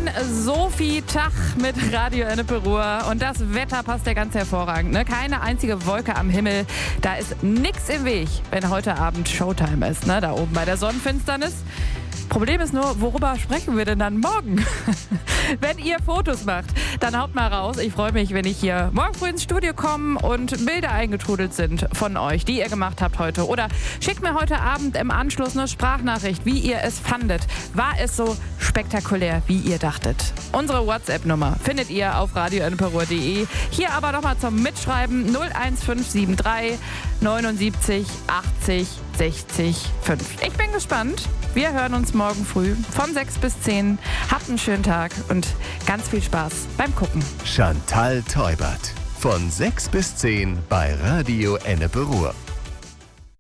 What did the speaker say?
Sophie Tach mit Radio Ennepe-Ruhr. Und das Wetter passt ja ganz hervorragend. Ne? Keine einzige Wolke am Himmel. Da ist nichts im Weg, wenn heute Abend Showtime ist. Ne? Da oben bei der Sonnenfinsternis. Problem ist nur, worüber sprechen wir denn dann morgen? Wenn ihr Fotos macht, dann haut mal raus. Ich freue mich, wenn ich hier morgen früh ins Studio komme und Bilder eingetrudelt sind von euch, die ihr gemacht habt heute. Oder schickt mir heute Abend im Anschluss eine Sprachnachricht, wie ihr es fandet. War es so spektakulär, wie ihr dachtet? Unsere WhatsApp-Nummer findet ihr auf radioennepe-ruhr.de. Hier aber nochmal zum Mitschreiben 01573 79 80 60 5. Ich bin gespannt. Wir hören uns morgen früh von 6 bis 10. Habt einen schönen Tag und ganz viel Spaß beim Gucken. Chantal Teubert. Von 6 bis 10 bei Radio Ennepe-Ruhr.